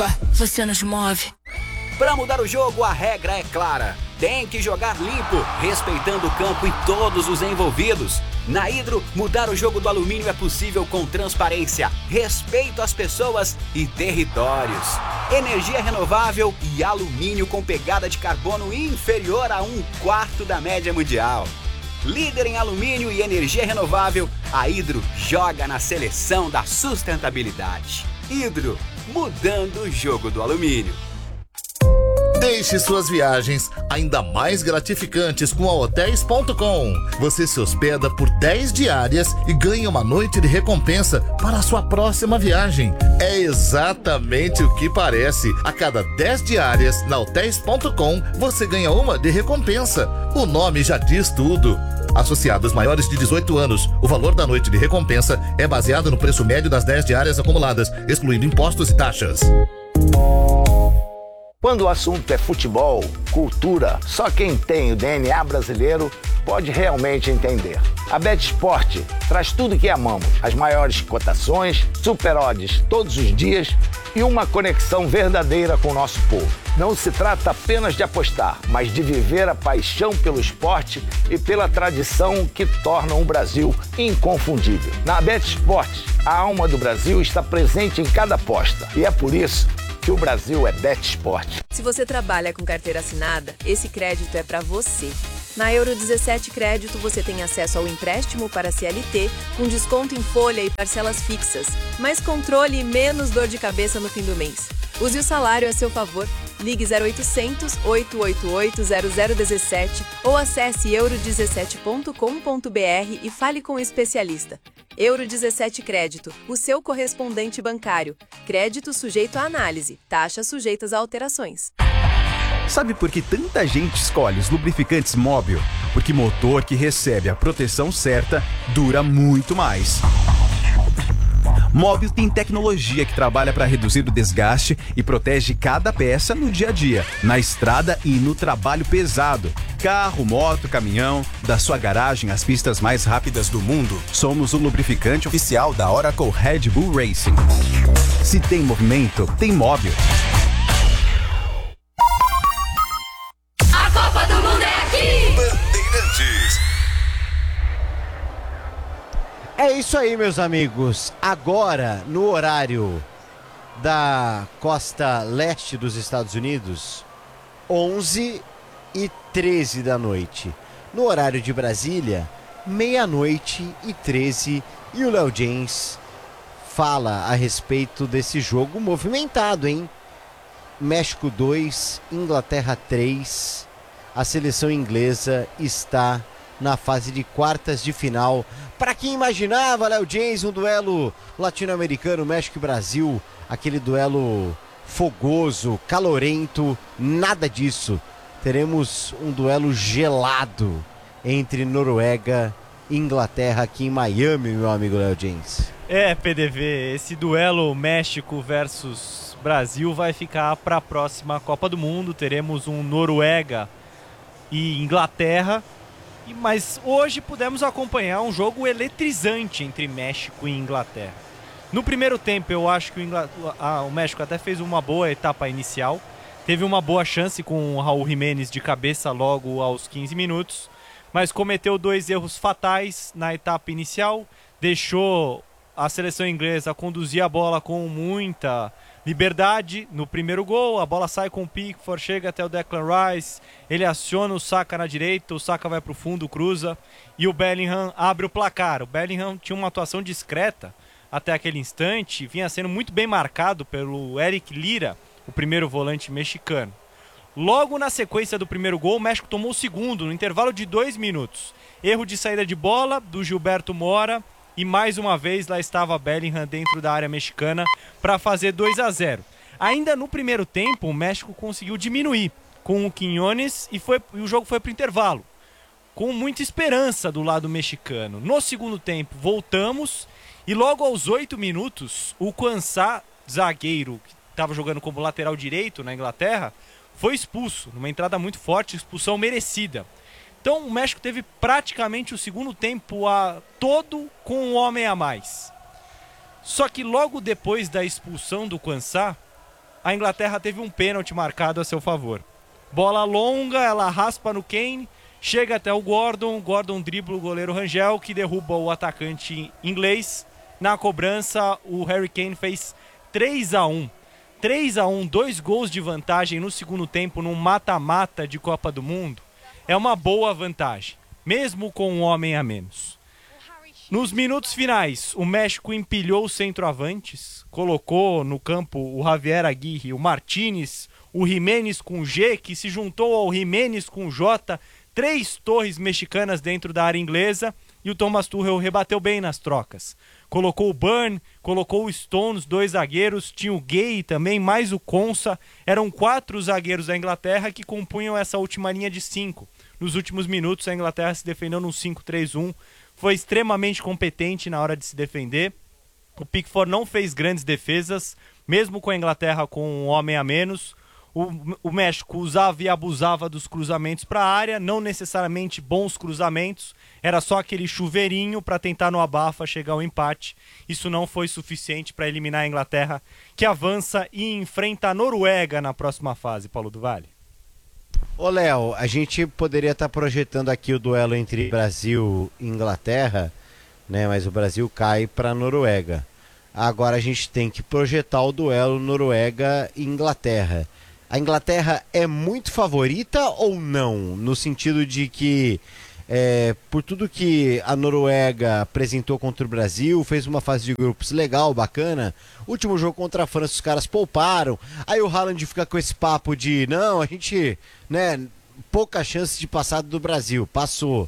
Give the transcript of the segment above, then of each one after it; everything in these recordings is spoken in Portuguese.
Você nos move. Para mudar o jogo, a regra é clara. Tem que jogar limpo, respeitando o campo e todos os envolvidos. Na Hidro, mudar o jogo do alumínio é possível com transparência, respeito às pessoas e territórios. Energia renovável e alumínio com pegada de carbono inferior a 1/4 da média mundial. Líder em alumínio e energia renovável, a Hidro joga na seleção da sustentabilidade. Hidro, mudando o jogo do alumínio. Deixe suas viagens ainda mais gratificantes com a Hotels.com. Você se hospeda por 10 diárias e ganha uma noite de recompensa para a sua próxima viagem. É exatamente o que parece. A cada 10 diárias na Hotels.com, você ganha uma de recompensa. O nome já diz tudo. Associados maiores de 18 anos, o valor da noite de recompensa é baseado no preço médio das 10 diárias acumuladas, excluindo impostos e taxas. Quando o assunto é futebol, cultura, só quem tem o DNA brasileiro pode realmente entender. A BetSport traz tudo que amamos, as maiores cotações, super odds todos os dias e uma conexão verdadeira com o nosso povo. Não se trata apenas de apostar, mas de viver a paixão pelo esporte e pela tradição que tornam o Brasil inconfundível. Na BetSport, a alma do Brasil está presente em cada aposta e é por isso que o Brasil é BetSport. Se você trabalha com carteira assinada, esse crédito é para você. Na Euro 17 Crédito, você tem acesso ao empréstimo para CLT, com desconto em folha e parcelas fixas, mais controle e menos dor de cabeça no fim do mês. Use o salário a seu favor. Ligue 0800 888 0017 ou acesse euro17.com.br e fale com o especialista. Euro 17 Crédito, o seu correspondente bancário. Crédito sujeito à análise, taxas sujeitas a alterações. Sabe por que tanta gente escolhe os lubrificantes Móbil? Porque motor que recebe a proteção certa dura muito mais. Móbil tem tecnologia que trabalha para reduzir o desgaste e protege cada peça no dia a dia, na estrada e no trabalho pesado. Carro, moto, caminhão, da sua garagem às pistas mais rápidas do mundo. Somos o lubrificante oficial da Oracle Red Bull Racing. Se tem movimento, tem Móbil. A Copa do Mundo é aqui! Bandeirantes. É isso aí, meus amigos. Agora, no horário da costa leste dos Estados Unidos, 11h13 da noite. No horário de Brasília, 00:13. E o Léo James fala a respeito desse jogo movimentado, hein? México 2, Inglaterra 3. A seleção inglesa está na fase de quartas de final. Para quem imaginava, Léo James, um duelo latino-americano, México e Brasil, aquele duelo fogoso, calorento, nada disso. Teremos um duelo gelado entre Noruega e Inglaterra aqui em Miami, meu amigo Léo James. PDV, esse duelo México versus Brasil vai ficar para a próxima Copa do Mundo. Teremos um Noruega e Inglaterra. Mas hoje pudemos acompanhar um jogo eletrizante entre México e Inglaterra. No primeiro tempo, eu acho que o México até fez uma boa etapa inicial. Teve uma boa chance com o Raúl Jiménez de cabeça logo aos 15 minutos. Mas cometeu 2 erros fatais na etapa inicial. Deixou a seleção inglesa conduzir a bola com muita liberdade. No primeiro gol, a bola sai com o Pickford, chega até o Declan Rice, ele aciona o Saka na direita, o Saka vai para o fundo, cruza, e o Bellingham abre o placar. O Bellingham tinha uma atuação discreta até aquele instante, vinha sendo muito bem marcado pelo Eric Lira, o primeiro volante mexicano. Logo na sequência do primeiro gol, o México tomou o segundo, no intervalo de 2 minutos. Erro de saída de bola do Gilberto Mora, e mais uma vez lá estava Bellingham dentro da área mexicana para fazer 2-0. Ainda no primeiro tempo, o México conseguiu diminuir com o Quiñones e o jogo foi para o intervalo, com muita esperança do lado mexicano. No segundo tempo, voltamos e logo aos 8 minutos, o Quansah, zagueiro que estava jogando como lateral direito na Inglaterra, foi expulso, numa entrada muito forte, expulsão merecida. Então o México teve praticamente o segundo tempo todo com um homem a mais. Só que logo depois da expulsão do Quansah, a Inglaterra teve um pênalti marcado a seu favor. Bola longa, ela raspa no Kane, chega até o Gordon dribla o goleiro Rangel, que derruba o atacante inglês. Na cobrança, o Harry Kane fez 3-1. 3-1, 2 gols de vantagem no segundo tempo num mata-mata de Copa do Mundo. É uma boa vantagem, mesmo com um homem a menos. Nos minutos finais, o México empilhou os centroavantes, colocou no campo o Javier Aguirre, o Martínez, o Jiménez com G, que se juntou ao Jiménez com J, 3 torres mexicanas dentro da área inglesa, e o Thomas Tuchel rebateu bem nas trocas. Colocou o Burn, colocou o Stones, 2 zagueiros, tinha o Gay também, mais o Konsa. Eram 4 zagueiros da Inglaterra que compunham essa última linha de 5. Nos últimos minutos, a Inglaterra se defendeu num 5-3-1, foi extremamente competente na hora de se defender. O Pickford não fez grandes defesas, mesmo com a Inglaterra com um homem a menos. O México usava e abusava dos cruzamentos para a área, não necessariamente bons cruzamentos, era só aquele chuveirinho para tentar no abafa chegar ao empate. Isso não foi suficiente para eliminar a Inglaterra, que avança e enfrenta a Noruega na próxima fase, Paulo do Vale. Ô Léo, a gente poderia estar projetando aqui o duelo entre Brasil e Inglaterra, né? Mas o Brasil cai para a Noruega. Agora a gente tem que projetar o duelo Noruega e Inglaterra. A Inglaterra é muito favorita ou não? No sentido de que, por tudo que a Noruega apresentou contra o Brasil, fez uma fase de grupos legal, bacana. Último jogo contra a França, os caras pouparam. Aí o Haaland fica com esse papo de, não, a gente, né, pouca chance de passar do Brasil. Passou.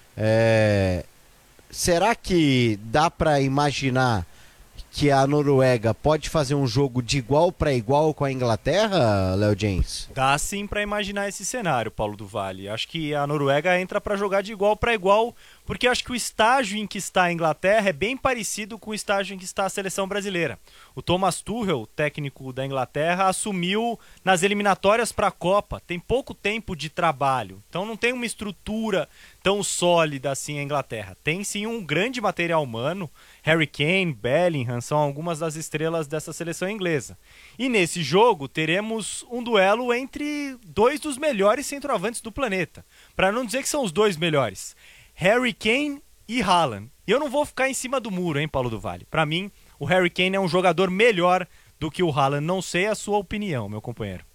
Será que dá para imaginar que a Noruega pode fazer um jogo de igual para igual com a Inglaterra, Léo James? Dá sim para imaginar esse cenário, Paulo do Vale. Acho que a Noruega entra para jogar de igual para igual, porque acho que o estágio em que está a Inglaterra é bem parecido com o estágio em que está a seleção brasileira. O Thomas Tuchel, técnico da Inglaterra, assumiu nas eliminatórias para a Copa. Tem pouco tempo de trabalho, então não tem uma estrutura tão sólida assim a Inglaterra. Tem sim um grande material humano. Harry Kane, Bellingham são algumas das estrelas dessa seleção inglesa. E nesse jogo teremos um duelo entre 2 dos melhores centroavantes do planeta. Para não dizer que são os 2 melhores. Harry Kane e Haaland. E eu não vou ficar em cima do muro, hein, Paulo do Vale? Para mim, o Harry Kane é um jogador melhor do que o Haaland. Não sei a sua opinião, meu companheiro.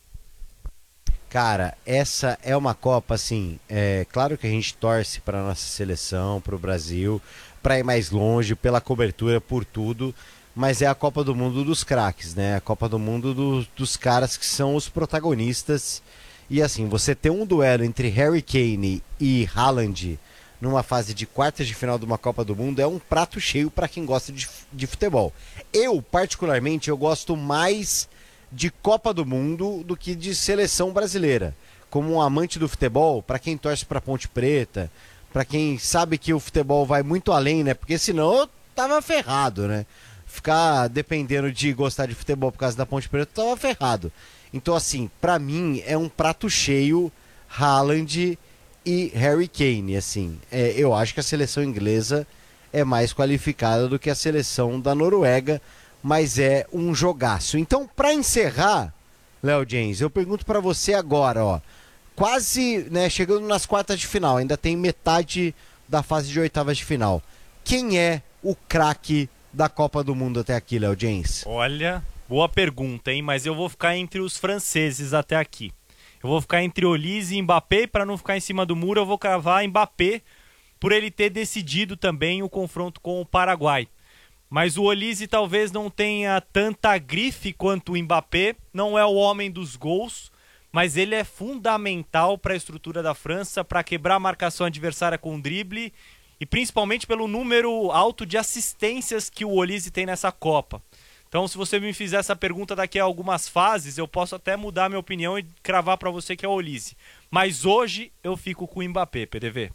Cara, essa é uma Copa, assim, claro que a gente torce para nossa seleção, para o Brasil, para ir mais longe, pela cobertura, por tudo, mas é a Copa do Mundo dos craques, né? A Copa do Mundo dos caras que são os protagonistas. E assim, você ter um duelo entre Harry Kane e Haaland numa fase de quartas de final de uma Copa do Mundo é um prato cheio para quem gosta de futebol. Eu, particularmente, eu gosto mais de Copa do Mundo do que de seleção brasileira. Como um amante do futebol, para quem torce para Ponte Preta, para quem sabe que o futebol vai muito além, né? Porque senão eu tava ferrado, né? Ficar dependendo de gostar de futebol por causa da Ponte Preta, eu tava ferrado. Então, assim, para mim é um prato cheio Haaland e Harry Kane, assim. Eu acho que a seleção inglesa é mais qualificada do que a seleção da Noruega, mas é um jogaço. Então, para encerrar, Léo James, eu pergunto para você agora, ó, quase, né, chegando nas quartas de final, ainda tem metade da fase de oitavas de final. Quem é o craque da Copa do Mundo até aqui, Léo James? Olha, boa pergunta, hein? Mas eu vou ficar entre os franceses até aqui. Eu vou ficar entre Olise e Mbappé, para não ficar em cima do muro, eu vou cravar Mbappé, por ele ter decidido também o confronto com o Paraguai. Mas o Olise talvez não tenha tanta grife quanto o Mbappé, não é o homem dos gols, mas ele é fundamental para a estrutura da França, para quebrar a marcação adversária com drible e principalmente pelo número alto de assistências que o Olise tem nessa Copa. Então, se você me fizer essa pergunta daqui a algumas fases, eu posso até mudar minha opinião e cravar para você que é o Olise. Mas hoje eu fico com o Mbappé, PDV.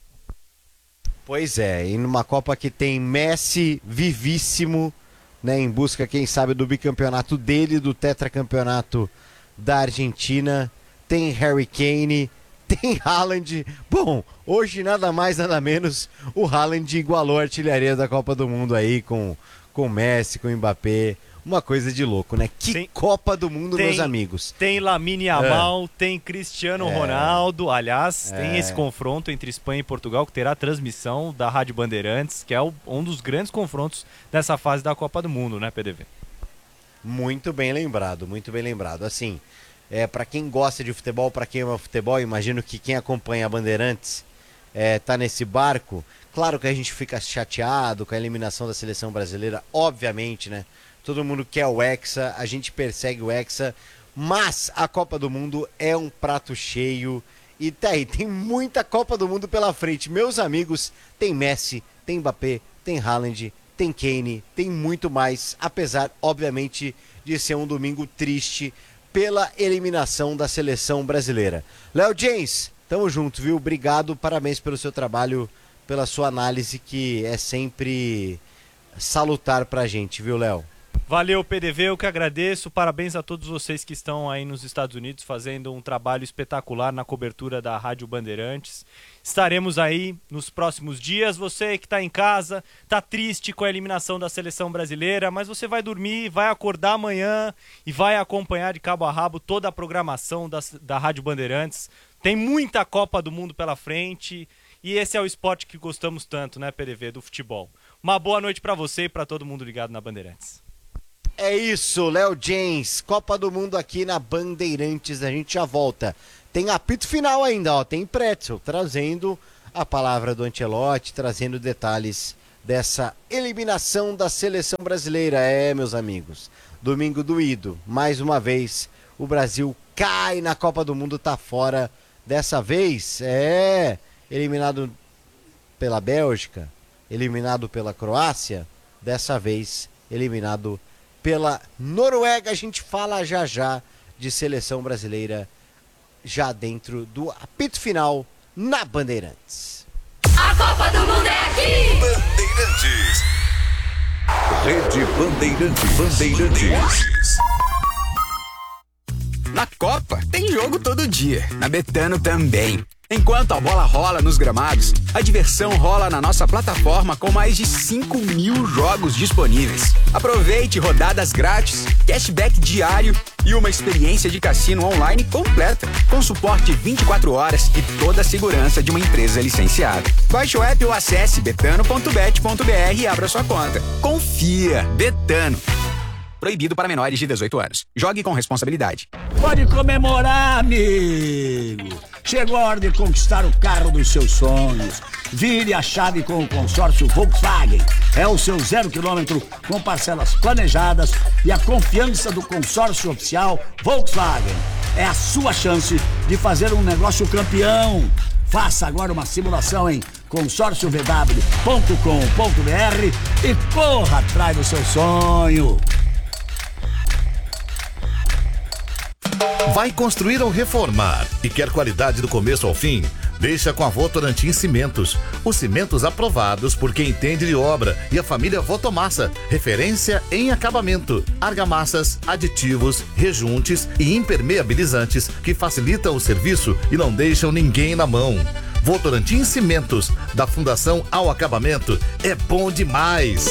Pois é, e numa Copa que tem Messi vivíssimo, né, em busca, quem sabe, do bicampeonato dele, do tetracampeonato da Argentina, tem Harry Kane, tem Haaland. Bom, hoje nada mais, nada menos, o Haaland igualou a artilharia da Copa do Mundo aí com Messi, com Mbappé. uma coisa de louco, né? Que Copa do Mundo, meus amigos. Tem Lamine Yamal, tem Cristiano Ronaldo. Aliás, tem esse confronto entre Espanha e Portugal, que terá transmissão da Rádio Bandeirantes, que é um dos grandes confrontos dessa fase da Copa do Mundo, né, PDV? Muito bem lembrado, muito bem lembrado. Assim, para quem gosta de futebol, para quem ama futebol, imagino que quem acompanha a Bandeirantes tá nesse barco. Claro que a gente fica chateado com a eliminação da seleção brasileira, obviamente, né? Todo mundo quer o Hexa, a gente persegue o Hexa, mas a Copa do Mundo é um prato cheio e tem muita Copa do Mundo pela frente. Meus amigos, tem Messi, tem Mbappé, tem Haaland, tem Kane, tem muito mais, apesar, obviamente, de ser um domingo triste pela eliminação da seleção brasileira. Léo James, tamo junto, viu? Obrigado, parabéns pelo seu trabalho, pela sua análise, que é sempre salutar pra gente, viu, Léo? Valeu, PDV, eu que agradeço. Parabéns a todos vocês que estão aí nos Estados Unidos fazendo um trabalho espetacular na cobertura da Rádio Bandeirantes. Estaremos aí nos próximos dias. Você que está em casa, está triste com a eliminação da seleção brasileira, mas você vai dormir, vai acordar amanhã e vai acompanhar de cabo a rabo toda a programação da Rádio Bandeirantes. Tem muita Copa do Mundo pela frente e esse é o esporte que gostamos tanto, né, PDV, do futebol. Uma boa noite para você e para todo mundo ligado na Bandeirantes. É isso, Léo James, Copa do Mundo aqui na Bandeirantes, a gente já volta. Tem apito final ainda, ó, tem Pretzel trazendo a palavra do Ancelotti, trazendo detalhes dessa eliminação da seleção brasileira. Meus amigos, domingo doído, mais uma vez o Brasil cai na Copa do Mundo, tá fora. Dessa vez, eliminado pela Bélgica, eliminado pela Croácia, dessa vez eliminado pela Noruega. A gente fala já de seleção brasileira, já dentro do apito final na Bandeirantes. A Copa do Mundo é aqui! Bandeirantes. Rede Bandeirantes. Na Copa tem jogo todo dia, na Betano também. Enquanto a bola rola nos gramados, a diversão rola na nossa plataforma com mais de 5.000 jogos disponíveis. Aproveite rodadas grátis, cashback diário e uma experiência de cassino online completa, com suporte 24 horas e toda a segurança de uma empresa licenciada. Baixe o app ou acesse betano.bet.br e abra sua conta. Confia, Betano. Proibido para menores de 18 anos. Jogue com responsabilidade. Pode comemorar, amigo! Chegou a hora de conquistar o carro dos seus sonhos. Vire a chave com o consórcio Volkswagen. É o seu 0 km com parcelas planejadas e a confiança do consórcio oficial Volkswagen. É a sua chance de fazer um negócio campeão. Faça agora uma simulação em consórciovw.com.br e corra atrás do seu sonho. Vai construir ou reformar e quer qualidade do começo ao fim? Deixa com a Votorantim Cimentos. Os cimentos aprovados por quem entende de obra e a família Votomassa, referência em acabamento, argamassas, aditivos, rejuntes e impermeabilizantes que facilitam o serviço e não deixam ninguém na mão. Votorantim Cimentos, da fundação ao acabamento, é bom demais!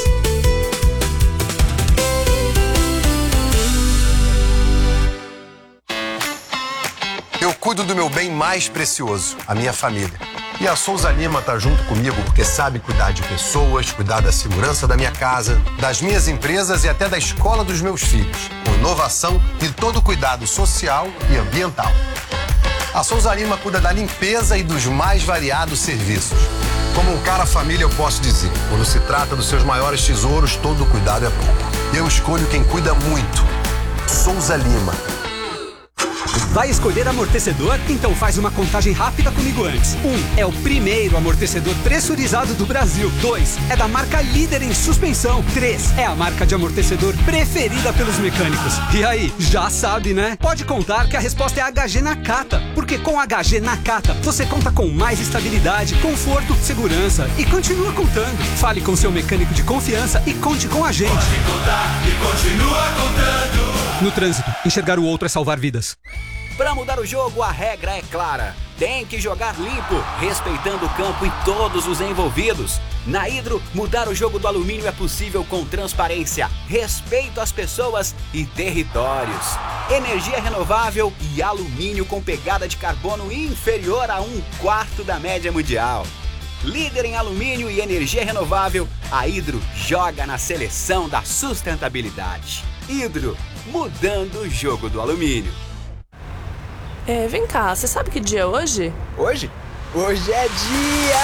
Eu cuido do meu bem mais precioso, a minha família. E a Souza Lima tá junto comigo porque sabe cuidar de pessoas, cuidar da segurança da minha casa, das minhas empresas e até da escola dos meus filhos, com inovação e todo cuidado social e ambiental. A Souza Lima cuida da limpeza e dos mais variados serviços. Como um cara família, eu posso dizer, quando se trata dos seus maiores tesouros, todo cuidado é pouco. Eu escolho quem cuida muito. Souza Lima. Vai escolher amortecedor? Então faz uma contagem rápida comigo antes. 1. É o primeiro amortecedor pressurizado do Brasil. 2. É da marca líder em suspensão. 3. É a marca de amortecedor preferida pelos mecânicos. E aí, já sabe, né? Pode contar que a resposta é HG Nakata. Porque com HG Nakata, você conta com mais estabilidade, conforto, segurança e continua contando. Fale com seu mecânico de confiança e conte com a gente. Pode contar e continua contando. No trânsito, enxergar o outro é salvar vidas. Para mudar o jogo, a regra é clara. Tem que jogar limpo, respeitando o campo e todos os envolvidos. Na Hidro, mudar o jogo do alumínio é possível com transparência, respeito às pessoas e territórios. Energia renovável e alumínio com pegada de carbono inferior a 1/4 da média mundial. Líder em alumínio e energia renovável, a Hidro joga na seleção da sustentabilidade. Hidro, mudando o jogo do alumínio. Vem cá, você sabe que dia é hoje? Hoje? Hoje é dia